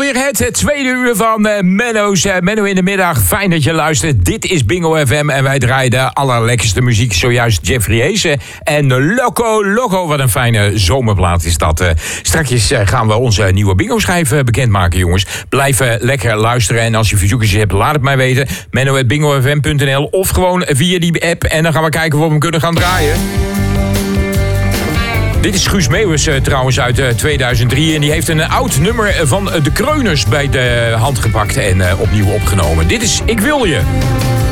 alweer het tweede uur van Menno in de middag. Fijn dat je luistert. Dit is Bingo FM en wij draaien de allerlekkerste muziek. Zojuist Jeffrey Heesen en Loco. Wat een fijne zomerplaat is dat. Straks gaan we onze nieuwe bingo-schijf bekendmaken, jongens. Blijf lekker luisteren en als je verzoekjes hebt, laat het mij weten. Menno@bingofm.nl of gewoon via die app en dan gaan we kijken of we hem kunnen gaan draaien. Dit is Guus Meeuwis trouwens uit 2003. En die heeft een oud nummer van de Kreuners bij de hand gepakt en opnieuw opgenomen. Dit is Ik Wil Je.